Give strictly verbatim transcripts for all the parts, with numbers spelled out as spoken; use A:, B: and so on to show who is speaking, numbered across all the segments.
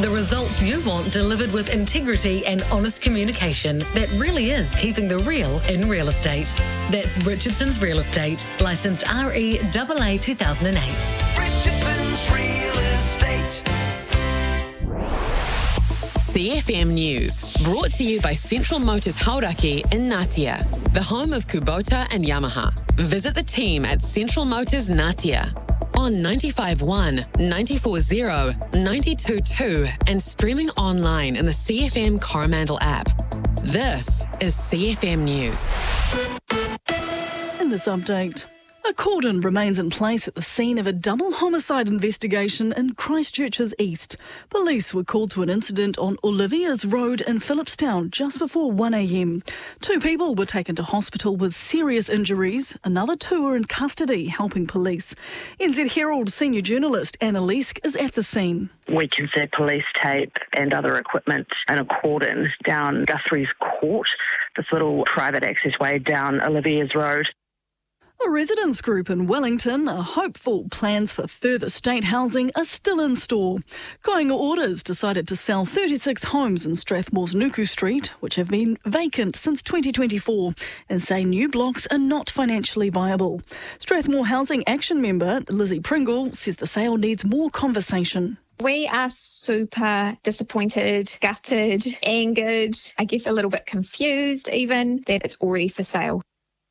A: The results you want delivered with integrity and honest communication that really is keeping the real in real estate. That's Richardson's Real Estate, licensed R E A A two thousand eight.
B: Richardson's Real Estate.
C: C F M News, brought to you by Central Motors Hauraki in Ngatea, the home of Kubota and Yamaha. Visit the team at Central Motors Ngatea on ninety-five point one, ninety-four point zero, ninety-two point two and streaming online in the C F M Coromandel app. This is C F M News.
D: In this update, a cordon remains in place at the scene of a double homicide investigation in Christchurch's east. Police were called to an incident on Olivia's Road in Phillipstown just before one a.m. Two people were taken to hospital with serious injuries. Another two are in custody, helping police. N Z Herald senior journalist Anna Lesk is at the scene.
E: We can see police tape and other equipment and a cordon down Guthrie's Court, this little private accessway down Olivia's Road.
D: A residents group in Wellington are hopeful plans for further state housing are still in store. Koinga Orders decided to sell thirty-six homes in Strathmore's Nuku Street, which have been vacant since twenty twenty-four, and say new blocks are not financially viable. Strathmore Housing Action member Lizzie Pringle says the sale needs more conversation.
F: We are super disappointed, gutted, angered, I guess a little bit confused even that it's already for sale.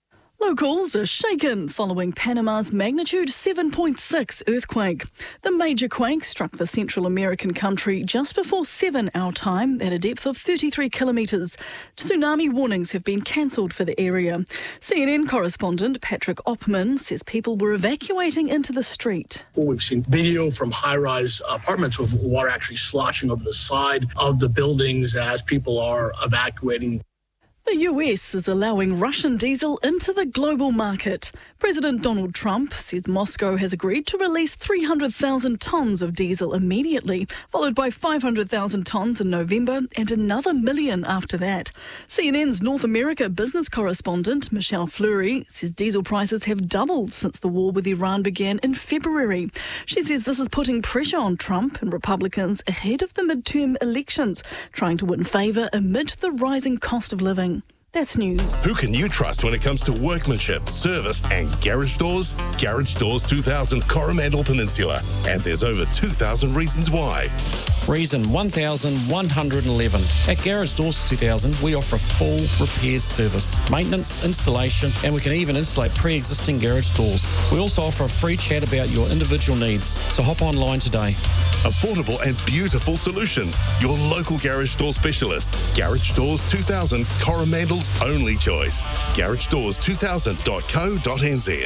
D: Locals are shaken following Panama's magnitude seven point six earthquake. The major quake struck the Central American country just before seven our time at a depth of thirty-three kilometres. Tsunami warnings have been cancelled for the area. C N N correspondent Patrick Oppman says people were evacuating into the street.
G: We've seen video from high-rise apartments with water actually sloshing over the side of the buildings as people are evacuating.
D: The U S is allowing Russian diesel into the global market. President Donald Trump says Moscow has agreed to release three hundred thousand tonnes of diesel immediately, followed by five hundred thousand tonnes in November and another million after that. C N N's North America business correspondent Michelle Fleury says diesel prices have doubled since the war with Iran began in February. She says this is putting pressure on Trump and Republicans ahead of the midterm elections, trying to win favour amid the rising cost of living. That's news.
H: Who can you trust when it comes to workmanship, service and garage doors? Garage Doors two thousand Coromandel Peninsula. And there's over two thousand reasons why.
I: Reason one thousand one hundred eleven. At Garage Doors two thousand, we offer a full repairs service, maintenance, installation, and we can even insulate pre-existing garage doors. We also offer a free chat about your individual needs, so hop online today.
H: Affordable and beautiful solutions. Your local garage door specialist. Garage Doors two thousand, Coromandel's only choice. garage doors two thousand dot co dot n z.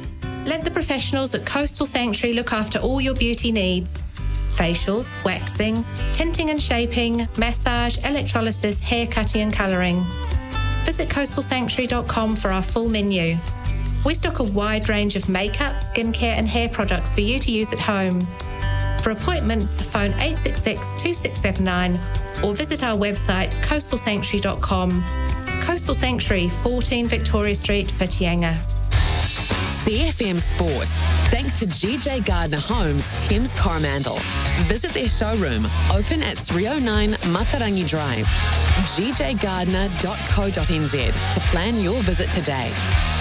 J: Let the professionals at Coastal Sanctuary look after all your beauty needs. Facials, waxing, tinting and shaping, massage, electrolysis, hair cutting and colouring. Visit coastal sanctuary dot com for our full menu. We stock a wide range of makeup, skincare and hair products for you to use at home. For appointments, phone eight six six, two six seven nine or visit our website coastal sanctuary dot com. Coastal Sanctuary, fourteen Victoria Street, Whitianga.
C: C F M Sport, thanks to G J Gardner Homes, Thames Coromandel. Visit their showroom, open at three oh nine Matarangi Drive, g j gardner dot co dot n z to plan your visit today.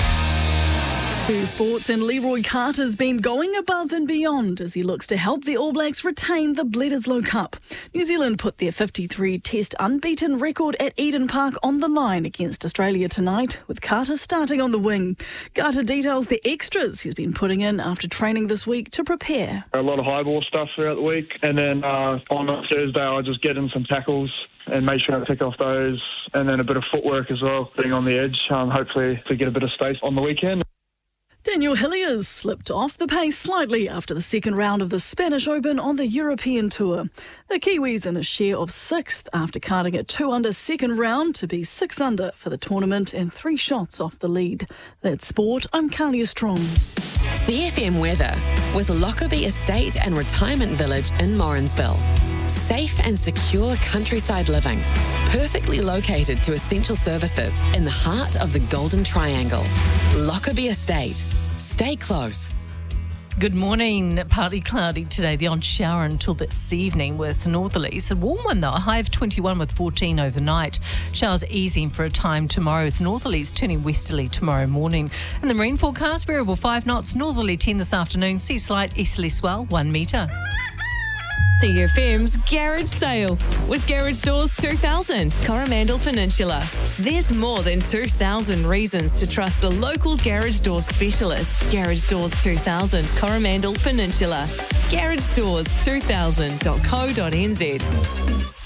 D: To sports, and Leroy Carter's been going above and beyond as he looks to help the All Blacks retain the Bledisloe Cup. New Zealand put their fifty-three test unbeaten record at Eden Park on the line against Australia tonight, with Carter starting on the wing. Carter details the extras he's been putting in after training this week to prepare.
K: A lot of high ball stuff throughout the week, and then uh, on Thursday I'll just get in some tackles and make sure I pick off those, and then a bit of footwork as well, being on the edge, um, hopefully to get a bit of space on the weekend.
D: Daniel Hilliers slipped off the pace slightly after the second round of the Spanish Open on the European Tour. The Kiwis in a share of sixth after carting a two under second round to be six under for the tournament and three shots off the lead. That's sport. I'm Kalia Strong.
C: C F M weather with Lockerbie Estate and Retirement Village in Morrinsville. Safe and secure countryside living, perfectly located to essential services in the heart of the Golden Triangle. Lockerbie Estate. Stay close.
L: Good morning. Partly cloudy today. The odd shower until this evening with northerlies. A warm one though. A high of twenty-one with fourteen overnight. Showers easing for a time tomorrow with northerlies turning westerly tomorrow morning. And the marine forecast, variable five knots, northerly ten this afternoon. Sea slight easterly swell one metre.
M: C F M's Garage Sale with Garage Doors two thousand, Coromandel Peninsula. There's more than two thousand reasons to trust the local garage door specialist. Garage Doors two thousand, Coromandel Peninsula. garage doors two thousand dot co dot n z.